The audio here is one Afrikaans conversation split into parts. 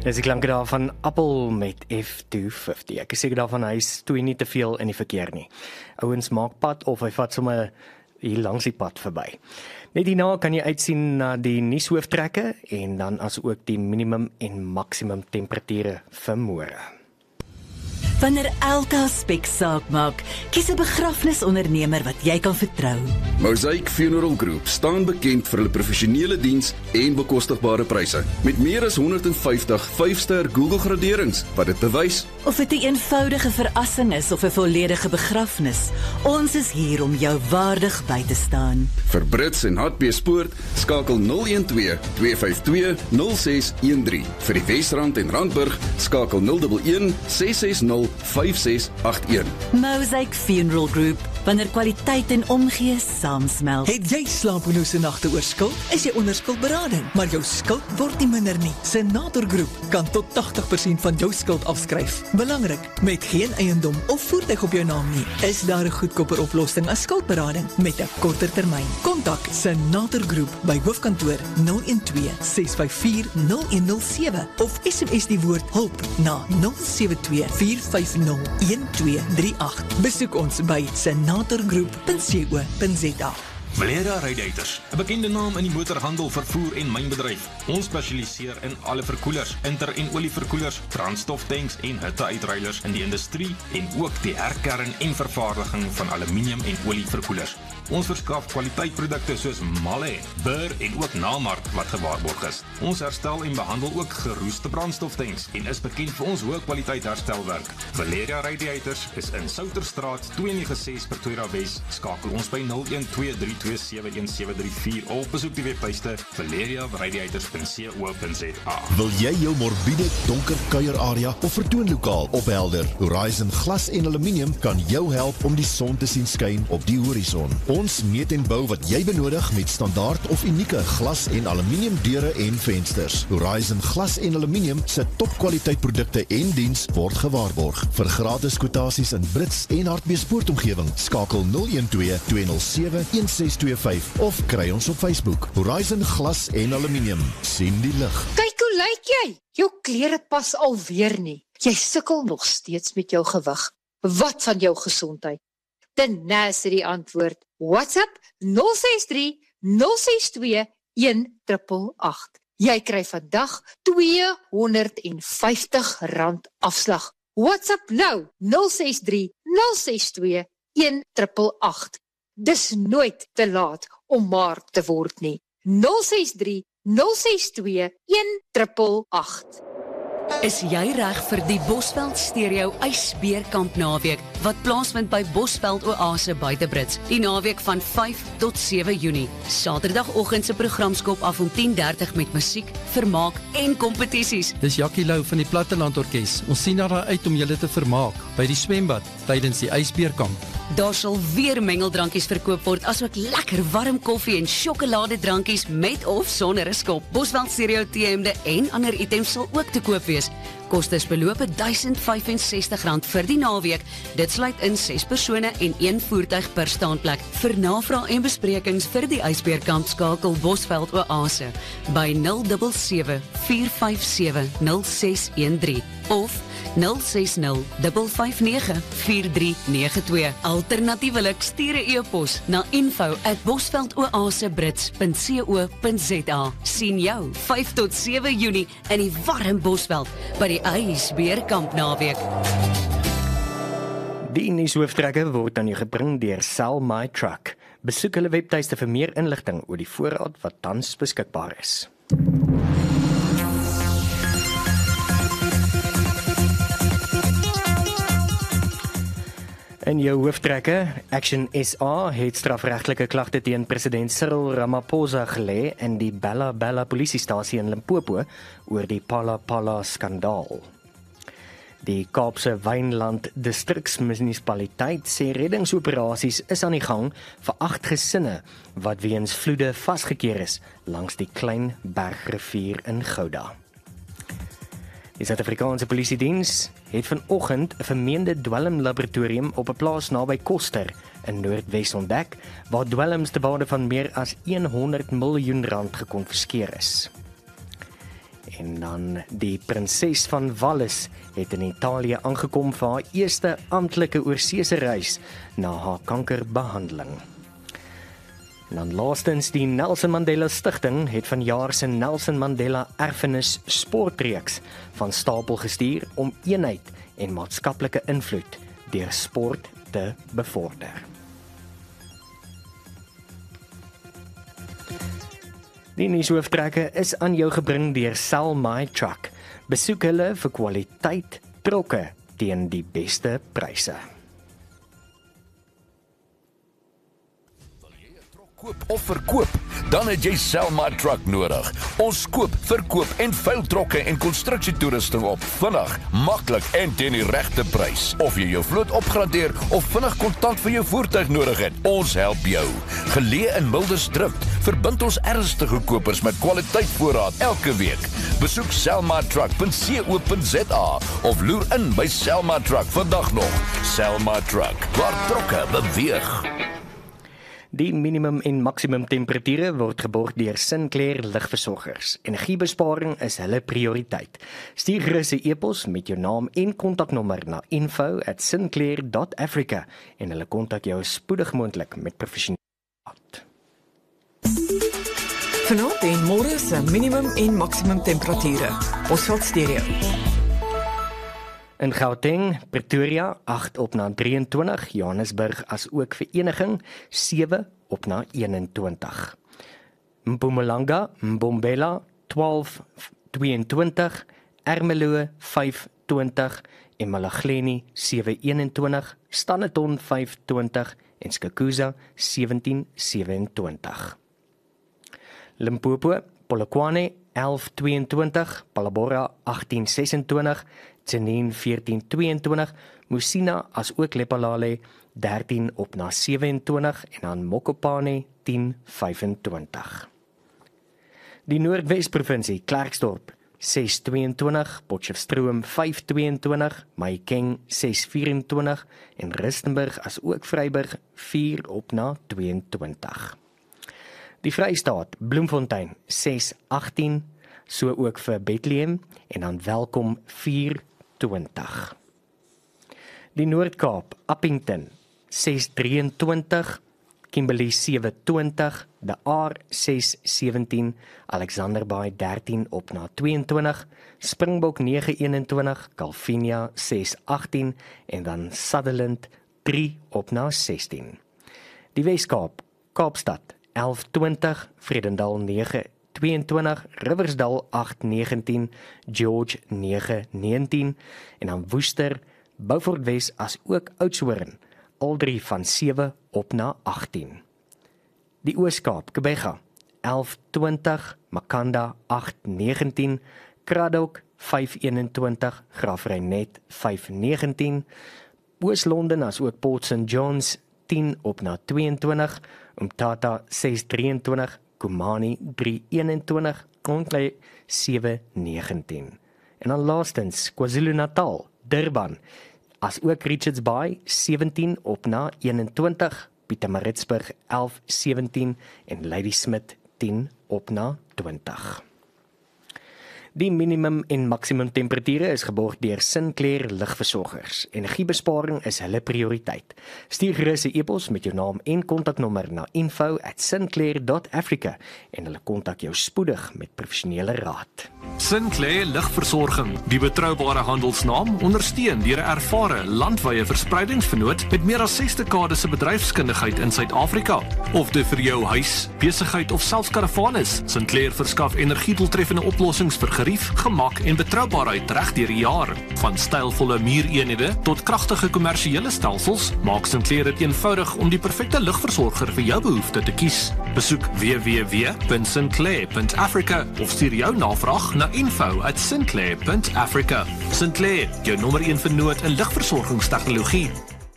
Dis die klanke daar van Apple met F250. Ek is seker daarvan, hy stoei nie te veel in die verkeer nie. Ouens maak pad of hy vat sommer hier langs die pad verby. Net hierna kan jy uitsien na die nuushooftrekke en dan as ook die minimum en maksimum temperature vir môre. Wanneer elke aspek saak maak, kies 'n begrafnisondernemer wat jy kan vertrou. Mosaic Funeral Group staan bekend vir hulle professionele diens en bekostigbare pryse. Met meer as 150 5-ster Google graderings wat dit bewys. Of dit 'n eenvoudige verrassing is of 'n volledige begrafnis, ons is hier om jou waardig by te staan. Vir Brits en Hartbeespoort skakel 012 252 0613. Vir die Wesrand en Randburg skakel 011 660 5681. Mosaic Funeral Group, wanneer kwaliteit en omgee saamsmelt. Het jy slaapelose nagte oor skuld? Is jy onder skuldberading, maar jou skuld word nie minder nie? Senator Groep kan tot 80% van jou skuld afskryf. Belangrik, met geen eiendom of voertuig op jou naam nie, is daar 'n goedkoper oplossing as skuldberading met 'n korter termyn. Kontak Senator Groep by hoofkantoor 012 654 0107 of SMS die woord hulp na 072 450 1238. Besoek ons by senatorgroep.co.za. Valeria Radiators, 'n bekende naam in die motorhandel, vervoer en mynbedryf. Ons spesialiseer in alle verkoelers, inter- en olieverkoelers, brandstoftanks en hitteuitruilers in die industrie en ook die herkern en vervaardiging van aluminium en olieverkoelers. Ons verskaf kwaliteitprodukte soos Malle, Burr en ook Namark wat gewaarborg is. Ons herstel en behandel ook geroeste brandstoftanks en is bekend vir ons hoë kwaliteit herstelwerk. Valeria Radiators is in Souterstraat 296 Pretoria Wes. Skakel ons by 0123271734 of besoek die webtuiste valeriaradiators.co.za. Wil jy jou morbiede, donker kuierarea of vertoonlokaal ophelder? Horizon Glas en Aluminium kan jou help om die son te sien skyn op die horison. Ons meet en bou wat jy benodig met standaard of unieke glas en aluminium deure en vensters. Horizon Glas en Aluminium se topkwaliteit produkte en diens word gewaarborg. Vir gratis kwotasies in Brits en Hartbeespoort omgewing, skakel 012 207 1625 of kry ons op Facebook. Horizon Glas en Aluminium. Sien die lig. Kyk hoe lyk jy? Jou klere pas alweer nie. Jy sukkel nog steeds met jou gewig. Wat van jou gesondheid? Tennes het die antwoord. WhatsApp 063 062 1888. Jy kry vandag R250 afslag. WhatsApp nou 063 062 1888. Dis nooit te laat om maar te word nie. 063 062 1888. Is jy reg vir die Bosveld Stereo ysbeerkamp naweek wat plaasvind by Bosveld Oase buite Brits die naweek van 5 tot 7 Junie. Saterdagoggend se program skop af om 10:30 met musiek, vermaak en kompetisies. Dis Jackie Lou van die Platteland Orkees. Ons sien daarna uit om julle te vermaak by die swembad tydens die ysbeerkamp. Daar sal weer mengeldrankies verkoop word, asook lekker warm koffie en sjokoladedrankies met of sonder 'n skop. Bosveld Stereo T-hemde en ander items sal ook te koop wees. Kostes beloop R1065 vir die naweek. Dit sluit in 6 persone en 1 voertuig per staanplek. Vir navraag en besprekings vir die ysbeerkamp skakel Bosveld Oase by 077 457 0613 of 060 559 4392. Alternatiewelik stuur 'n e-pos na info@bosveldoasebrits.co.za. Sien jou 5 tot 7 Junie in die warm Bosveld by die ysbeerkamp naweek. Die nuushooftrekke word aan jou gebring deur Sell My Truck. Besoek hulle webtuiste vir meer inligting oor die voorraad wat tans beskikbaar is. In jou hooftrekke, Action SA het strafregtelike klagte teen president Cyril Ramaphosa gelê in die Bella Bella polisiestasie in Limpopo oor die Pala Pala skandaal. Die Kaapse Wynland Distriksmunisipaliteit sê reddingsoperasies is aan die gang vir 8 gesinne wat weens vloede vasgekeer is langs die Klein Bergrivier in Gouda. Die Suid-Afrikaanse Polisiediens het vanoggend 'n vermeende dwelmlaboratorium op 'n plaas naby Koster in Noordwes ontdek, waar dwelms te waarde van meer as R100 miljoen gekonfiskeer is. En dan die prinses van Wallis het in Italië aangekom vir haar eerste amptelike oorseese reis na haar kankerbehandeling. En dan laastens, die Nelson Mandela Stichting het vanjaar se Nelson Mandela Erfenis sportreeks van stapel gestuur om eenheid en maatskaplike invloed deur sport te bevorder. Die nuushooftrekke is aan jou gebring deur Sell My Truck. Besoek hulle vir kwaliteit trokke teen die beste pryse. Koop of verkoop, dan het jy Sell My Truck nodig. Ons koop, verkoop en veil trokke en konstruksietoerusting op vinnig, maklik en teen die regte prys. Of jy jou vloot opgradeer of vinnig kontant vir jou voertuig nodig het, ons help jou. Geleë in Mildersdrift, verbind ons ernstige kopers met kwaliteit voorraad elke week. Besoek sellmytruck.co.za of loer in by Sell My Truck vandag nog. Sell My Truck, waar trokke beweeg. Die minimum en maksimum temperature word geborg deur Sinclair ligversorgers. Energiebesparing is hulle prioriteit. Stuur gerus 'n e-pos met jou naam en kontaknommer na info@sinclair.africa en hulle kontak jou spoedig moontlik met professionele raad. Vanaand en môre se minimum en maksimum temperature. Bosveld Stereo. In Gauteng, Pretoria 8 op na 23, Johannesburg as ook Vereniging 7 op na 21. Mpumalanga, Mbombela 12-22, Ermelo 5-20 en Malagleni 7-21, Standerton 5-20 en Skakuza 17-27. Limpopo, Polokwane 11-22, Palabora 18-26, Tsenin 14-22, Musina as ook Lephalale 13 op na 27 en dan Mokopane 10-25. Die Noordwes-provinsie, Klerksdorp 6-22, Potchefstroom 5-22, Mahikeng 6-24 en Rustenburg as ook Vryburg 4 op na 22. Die Vrystaat, Bloemfontein 6-18, so ook vir Bethlehem en dan Welkom 4-20. Die Noord-Kaap, Appington 6-23, Kimberley 7-20, De Aar 6-17, Alexanderbaai 13 op na 22, Springbok 9-21, Calvinia 6-18 en dan Sutherland 3 op na 16. Die Wes-Kaap, Kaapstad 11-20, Vredendal 9-22, Riversdal 8-19, George 9-19 en dan Woester, Beaufort Wes as ook Oudtshoorn, al 3 van 7 op na 18. Die Oos-Kaap, Kebega 11-20, Makanda 8-19, Kraddock 5-21, Graafrenet 5-19, Oos-London as ook Port St. John's 10 op na 22, Umtata 6-23, Kumani 3-21, Konklei 7-19. En dan laastens KwaZulu-Natal, Durban, as ook Richards Bay 17 op na 21, Pietermaritzburg 11-17 en Ladysmith 10 op na 20. Die minimum en maksimum temperature is geborg deur Sinclair ligversorgers. Energiebesparing is hulle prioriteit. Stuur gerus 'n e-pos met jou naam en kontaknommer na info@sinclair.africa en hulle kontak jou spoedig met professionele raad. Sinclair Ligversorging, die betroubare handelsnaam, ondersteun deur 'n ervare landwyse verspreidingsvernoot met meer as 6 dekades se bedryfskundigheid in Suid-Afrika. Of dit vir jou huis, besigheid of selfs karavaan is, Sinclair verskaf energiedoeltreffende oplossings vir gerief, gemak en betroubaarheid reg deur die jaar. Van stylvolle muureenhede tot kragtige kommersiële stelsels, maak Sinclair dit eenvoudig om die perfekte ligversorger vir jou behoefte te kies. Besoek www.sinclair.africa of stuur jou navraag na info@sinclair.africa. Sinclair, jou nommer 1 vernoot in ligversorgingstegnologie.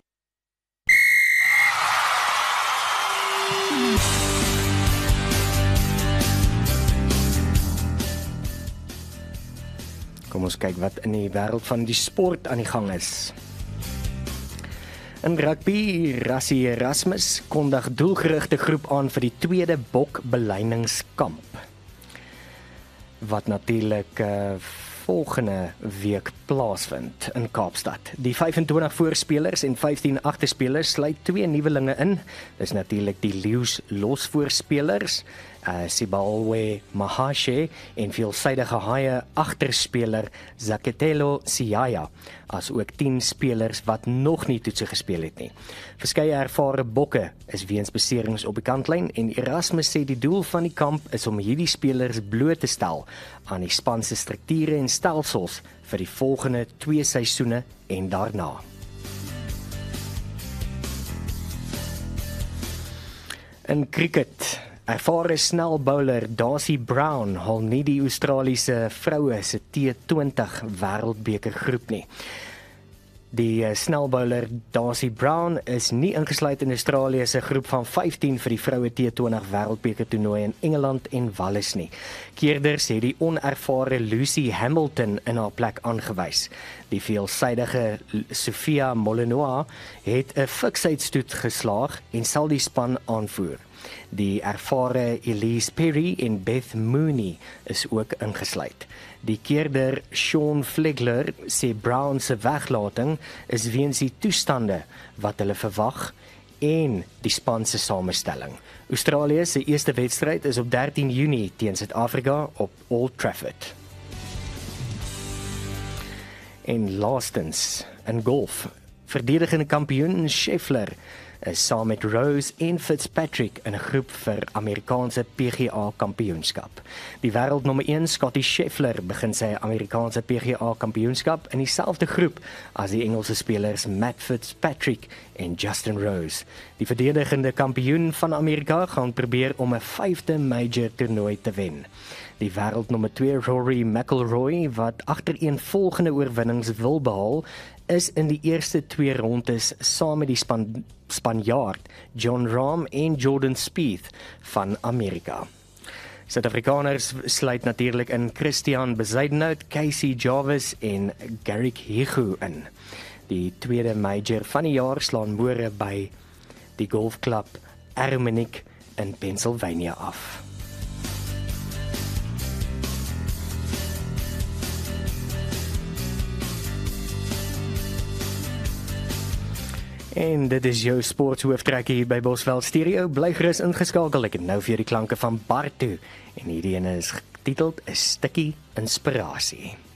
Kom ons kyk wat in die wêreld van die sport aan die gang is. In rugby, Rassie Erasmus kondig doelgerigte groep aan vir die tweede bokbeleiningskamp. wat natuurlik volgende week plaasvind in Kaapstad. Die 25 voorspelers en 15 agterspelers sluit 2 nuwelinge in. Dis natuurlik die Lions losvoorspelers, Sibalwe Mahashe en veelsidige haie agterspeler Zaketelo Siaya, as ook 10 spelers wat nog nie toetse gespeel het nie. Verskeie ervare bokke is weens beserings op die kantlyn en Erasmus sê die doel van die kamp is om hierdie spelers bloot te stel aan die span se strukture en stelsels vir die volgende 2 seisoene en daarna. In cricket, ervare snelbowler Darcy Brown haal nie die Australiese vroue se T20 wêreldbeker groep nie. Die snelbowler Darcy Brown is nie ingesluit in Australië se groep van 15 vir die vroue T20 wêreldbeker toernooi in Engeland en Wallis nie. Keerders het die onervare Lucy Hamilton in haar plek aangewys. Die veelsidige Sophia Molinois het 'n fiksheidstoet geslaag en sal die span aanvoer. Die ervare Elise Perry en Beth Mooney is ook ingesluit. Die keerder Sean Flegler sê Brown se weglating is weens die toestande wat hulle verwag en die span se samestelling. Australië se eerste wedstryd is op 13 Junie teen Suid-Afrika op Old Trafford. En laastens, in golf, verdedigende kampioen Scheffler is saam met Rose en Fitzpatrick in 'n groep vir Amerikaanse PGA kampioenskap. Die wêreldnommer 1 Scottie Scheffler begin sy Amerikaanse PGA kampioenskap in dieselfde groep as die Engelse spelers Matt Fitzpatrick en Justin Rose. Die verdedigende kampioen van Amerika gaan probeer om 'n 5de major toernooi te wen. Die wêreldnommer 2 Rory McIlroy, wat agtereenvolgende oorwinnings wil behaal, is in die eerste 2 rondes saam met die Spanjaard John Rahm en Jordan Spieth van Amerika. Suid-Afrikaners sluit natuurlik in Christian Bezuidenhout, Casey Jarvis en Garrick Higgo in. Die tweede major van die jaar slaan môre by die golfklub Armenic in Pennsylvania af. En dit is jou sporthooftrekkie hier by Bosveld Stereo. Bly gerus ingeskakel. Ek het nou vir die klanke van Bartu en hierdie ene is getiteld 'n stukkie inspirasie.